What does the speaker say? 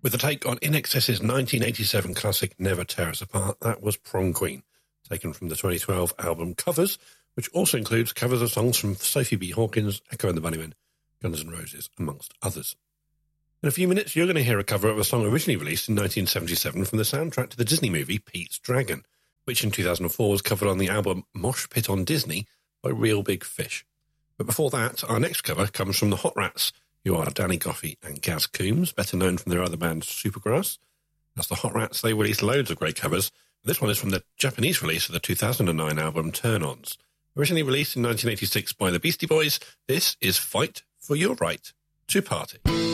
With a take on INXS's 1987 classic Never Tear Us Apart, that was Prom Queen, taken from the 2012 album Covers, which also includes covers of songs from Sophie B. Hawkins, Echo and the Bunnymen, Guns N' Roses, amongst others. In a few minutes, you're going to hear a cover of a song originally released in 1977 from the soundtrack to the Disney movie Pete's Dragon, which in 2004 was covered on the album Mosh Pit on Disney by Real Big Fish. But before that, our next cover comes from the Hot Rats, who are Danny Goffey and Gaz Coombs, better known from their other band Supergrass. As the Hot Rats, they released loads of great covers. This one is from the Japanese release of the 2009 album Turn-Ons. Originally released in 1986 by the Beastie Boys, this is Fight for Your Right to Party.